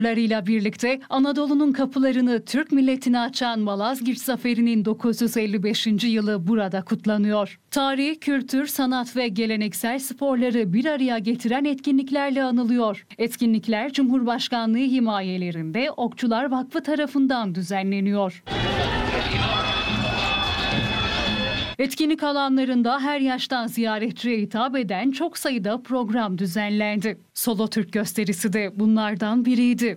ile birlikte Anadolu'nun kapılarını Türk milletine açan Malazgirt Zaferi'nin 955. yılı burada kutlanıyor. Tarih, kültür, sanat ve geleneksel sporları bir araya getiren etkinliklerle anılıyor. Etkinlikler Cumhurbaşkanlığı himayelerinde Okçular Vakfı tarafından düzenleniyor. Etkinlik alanlarında her yaştan ziyaretçiye hitap eden çok sayıda program düzenlendi. Solo Türk gösterisi de bunlardan biriydi.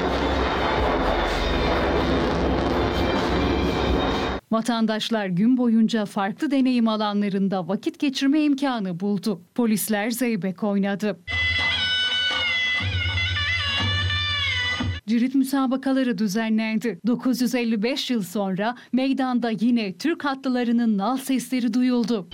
Vatandaşlar gün boyunca farklı deneyim alanlarında vakit geçirme imkanı buldu. Polisler zeybek oynadı. Cirit müsabakaları düzenlendi. 955 yıl sonra meydanda yine Türk atlılarının nal sesleri duyuldu.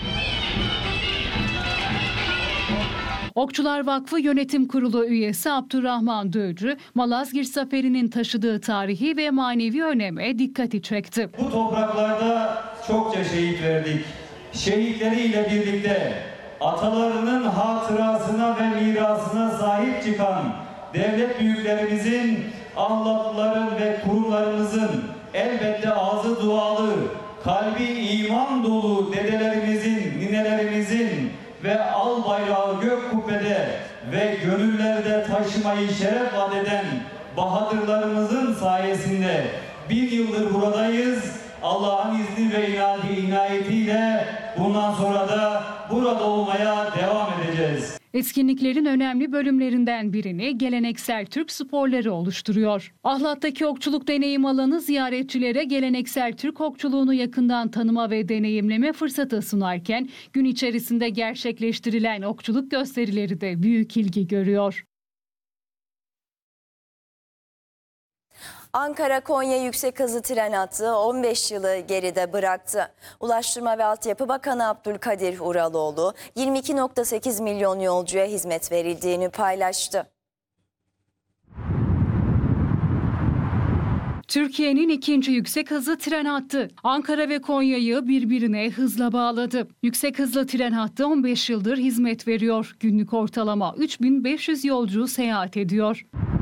Okçular Vakfı Yönetim Kurulu üyesi Abdurrahman Döğcü, Malazgirt Zaferi'nin taşıdığı tarihi ve manevi öneme dikkati çekti. Bu topraklarda çokça şehit verdik. Şehitleriyle birlikte atalarının hatırasına ve mirasına sahip çıkan devlet büyüklerimizin, ahlatların ve kurumlarımızın elbette ağzı dualı, kalbi iman dolu dedelerimizin, ninelerimizin ve al bayrağı gök kubbede ve gönüllerde taşımayı şeref vaat eden bahadırlarımızın sayesinde bir yıldır buradayız. Allah'ın izni ve inayetiyle bundan sonra da burada olmaya devam edeceğiz. Etkinliklerin önemli bölümlerinden birini geleneksel Türk sporları oluşturuyor. Ahlat'taki okçuluk deneyim alanı ziyaretçilere geleneksel Türk okçuluğunu yakından tanıma ve deneyimleme fırsatı sunarken gün içerisinde gerçekleştirilen okçuluk gösterileri de büyük ilgi görüyor. Ankara-Konya yüksek hızlı tren hattı 15 yılı geride bıraktı. Ulaştırma ve Altyapı Bakanı Abdülkadir Uraloğlu 22,8 milyon yolcuya hizmet verildiğini paylaştı. Türkiye'nin ikinci yüksek hızlı tren hattı Ankara ve Konya'yı birbirine hızla bağladı. Yüksek hızlı tren hattı 15 yıldır hizmet veriyor. Günlük ortalama 3500 yolcu seyahat ediyor.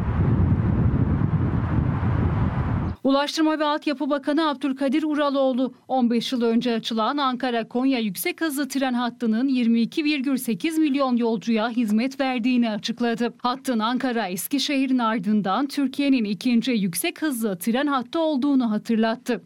Ulaştırma ve Altyapı Bakanı Abdülkadir Uraloğlu 15 yıl önce açılan Ankara-Konya yüksek hızlı tren hattının 22,8 milyon yolcuya hizmet verdiğini açıkladı. Hattın Ankara-Eskişehir'in ardından Türkiye'nin ikinci yüksek hızlı tren hattı olduğunu hatırlattı.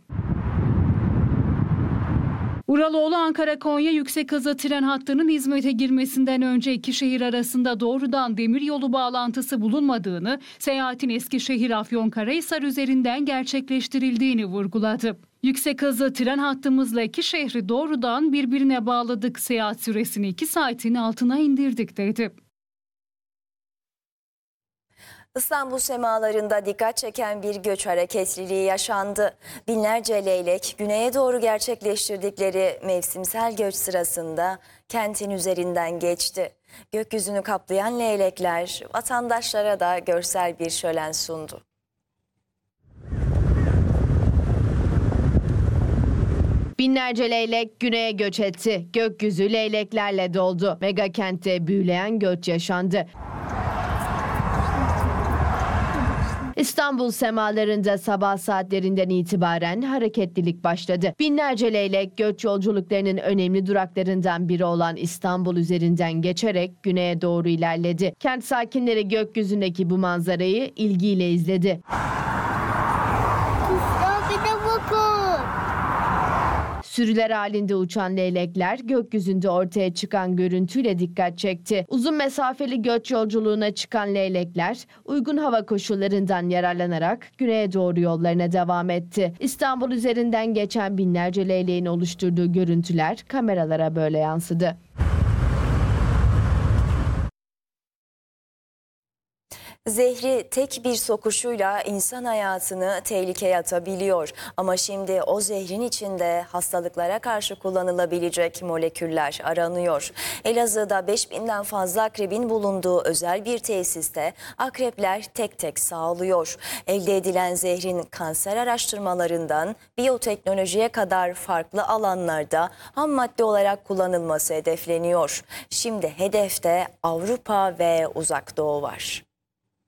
Uraloğlu Ankara-Konya yüksek hızlı tren hattının hizmete girmesinden önce iki şehir arasında doğrudan demiryolu bağlantısı bulunmadığını, seyahatin Eskişehir-Afyonkarahisar üzerinden gerçekleştirildiğini vurguladı. Yüksek hızlı tren hattımızla iki şehri doğrudan birbirine bağladık, seyahat süresini 2 saatin altına indirdik dedi. İstanbul semalarında dikkat çeken bir göç hareketliliği yaşandı. Binlerce leylek güneye doğru gerçekleştirdikleri mevsimsel göç sırasında kentin üzerinden geçti. Gökyüzünü kaplayan leylekler vatandaşlara da görsel bir şölen sundu. Binlerce leylek güneye göç etti. Gökyüzü leyleklerle doldu. Mega kentte büyüleyen göç yaşandı. İstanbul semalarında sabah saatlerinden itibaren hareketlilik başladı. Binlerce leylek göç yolculuklarının önemli duraklarından biri olan İstanbul üzerinden geçerek güneye doğru ilerledi. Kent sakinleri gökyüzündeki bu manzarayı ilgiyle izledi. Sürüler halinde uçan leylekler gökyüzünde ortaya çıkan görüntüyle dikkat çekti. Uzun mesafeli göç yolculuğuna çıkan leylekler uygun hava koşullarından yararlanarak güneye doğru yollarına devam etti. İstanbul üzerinden geçen binlerce leyleğin oluşturduğu görüntüler kameralara böyle yansıdı. Zehri tek bir sokuşuyla insan hayatını tehlikeye atabiliyor. Ama şimdi o zehrin içinde hastalıklara karşı kullanılabilecek moleküller aranıyor. Elazığ'da 5000'den fazla akrebin bulunduğu özel bir tesiste akrepler tek tek sağlıyor. Elde edilen zehrin kanser araştırmalarından biyoteknolojiye kadar farklı alanlarda ham madde olarak kullanılması hedefleniyor. Şimdi hedefte Avrupa ve Uzak Doğu var.